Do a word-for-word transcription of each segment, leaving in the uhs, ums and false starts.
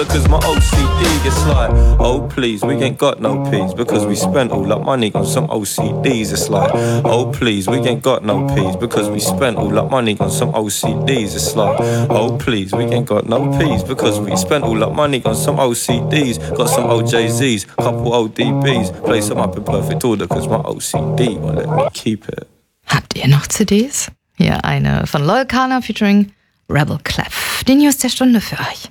older cause my O C D gets like, oh please, we ain't got no peas because we spent all that money on some O C Ds. It's like, oh please, we ain't got no peas because we spent all that money on some O C Ds. It's like, oh please, we ain't got no peas because we spent all that money on some O C Ds. Got some O J Zs, couple O D Bs, play some up in perfect order cause my O C D won't let me keep it. Habt ihr noch C Ds? Hier eine von Loyal Kana featuring Rebel Clef. Die News der Stunde für euch.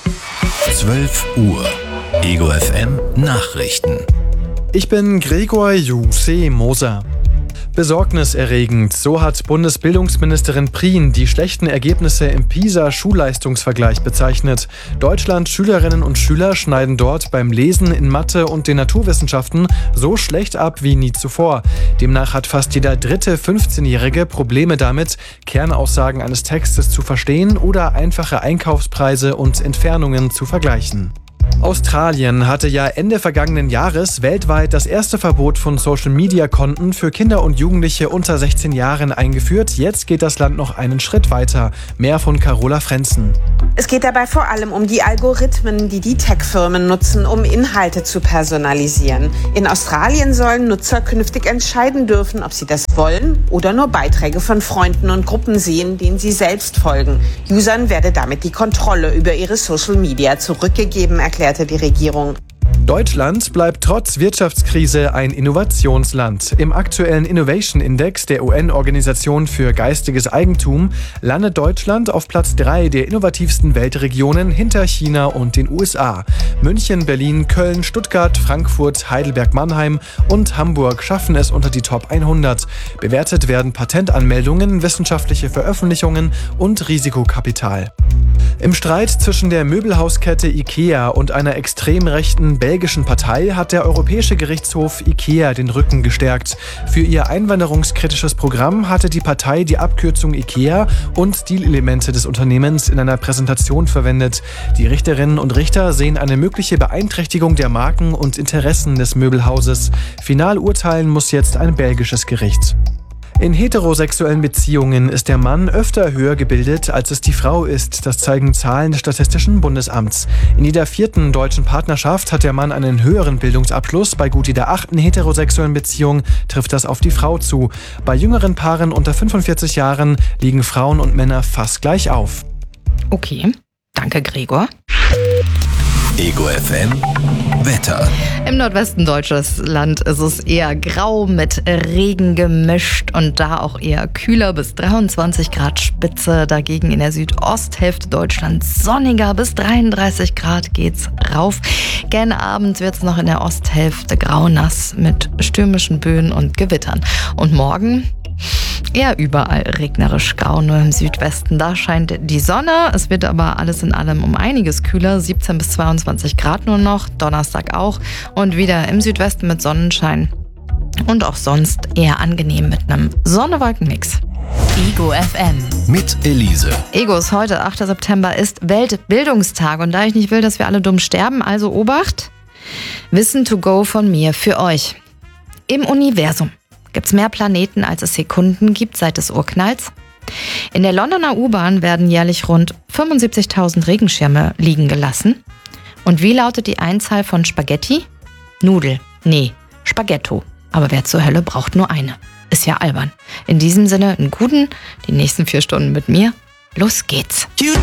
zwölf Uhr. Ego F M Nachrichten. Ich bin Gregor Juse Moser. Besorgniserregend, so hat Bundesbildungsministerin Prien die schlechten Ergebnisse im PISA-Schulleistungsvergleich bezeichnet. Deutschlands Schülerinnen und Schüler schneiden dort beim Lesen in Mathe und den Naturwissenschaften so schlecht ab wie nie zuvor. Demnach hat fast jeder dritte fünfzehnjährige Probleme damit, Kernaussagen eines Textes zu verstehen oder einfache Einkaufspreise und Entfernungen zu vergleichen. Australien hatte ja Ende vergangenen Jahres weltweit das erste Verbot von Social-Media-Konten für Kinder und Jugendliche unter sechzehn Jahren eingeführt. Jetzt geht das Land noch einen Schritt weiter. Mehr von Carola Frenzen. Es geht dabei vor allem um die Algorithmen, die die Tech-Firmen nutzen, um Inhalte zu personalisieren. In Australien sollen Nutzer künftig entscheiden dürfen, ob sie das wollen oder nur Beiträge von Freunden und Gruppen sehen, denen sie selbst folgen. Usern werde damit die Kontrolle über ihre Social-Media zurückgegeben, erklärt die Regierung. Deutschland bleibt trotz Wirtschaftskrise ein Innovationsland. Im aktuellen Innovation Index der U N-Organisation für geistiges Eigentum landet Deutschland auf Platz drei der innovativsten Weltregionen hinter China und den U S A. München, Berlin, Köln, Stuttgart, Frankfurt, Heidelberg, Mannheim und Hamburg schaffen es unter die Top hundert. Bewertet werden Patentanmeldungen, wissenschaftliche Veröffentlichungen und Risikokapital. Im Streit zwischen der Möbelhauskette IKEA und einer extrem rechten belgischen Partei hat der Europäische Gerichtshof IKEA den Rücken gestärkt. Für ihr einwanderungskritisches Programm hatte die Partei die Abkürzung IKEA und Stilelemente des Unternehmens in einer Präsentation verwendet. Die Richterinnen und Richter sehen eine mögliche Beeinträchtigung der Marken und Interessen des Möbelhauses. Final urteilen muss jetzt ein belgisches Gericht. In heterosexuellen Beziehungen ist der Mann öfter höher gebildet, als es die Frau ist. Das zeigen Zahlen des Statistischen Bundesamts. In jeder vierten deutschen Partnerschaft hat der Mann einen höheren Bildungsabschluss. Bei gut jeder achten heterosexuellen Beziehung trifft das auf die Frau zu. Bei jüngeren Paaren unter fünfundvierzig Jahren liegen Frauen und Männer fast gleich auf. Okay, danke Gregor. Ego F M Wetter. Im Nordwesten Deutschland ist es eher grau mit Regen gemischt und da auch eher kühler bis dreiundzwanzig Grad Spitze. Dagegen in der Südosthälfte Deutschlands sonniger bis dreiunddreißig Grad geht's rauf. Gen Abend wird's noch in der Osthälfte grau-nass mit stürmischen Böen und Gewittern. Und morgen eher überall regnerisch grau, nur im Südwesten, da scheint die Sonne. Es wird aber alles in allem um einiges kühler, siebzehn bis zweiundzwanzig Grad nur noch, Donnerstag auch und wieder im Südwesten mit Sonnenschein und auch sonst eher angenehm mit einem Sonne-Wolken-Mix. Ego F M mit Elise. Egos, heute, achter September, ist Weltbildungstag und da ich nicht will, dass wir alle dumm sterben, also Obacht, Wissen to go von mir für euch. Im Universum gibt es mehr Planeten, als es Sekunden gibt seit des Urknalls? In der Londoner U-Bahn werden jährlich rund fünfundsiebzigtausend Regenschirme liegen gelassen. Und wie lautet die Einzahl von Spaghetti? Nudel. Nee, Spaghetto. Aber wer zur Hölle braucht nur eine? Ist ja albern. In diesem Sinne, einen guten, die nächsten vier Stunden mit mir. Los geht's.